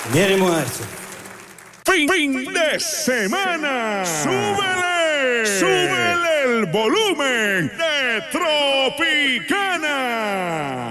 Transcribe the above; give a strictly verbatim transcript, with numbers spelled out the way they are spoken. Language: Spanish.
Miremos a esto. Fin, fin de semana. ¡Súbele! ¡Súbele el volumen de Tropicana!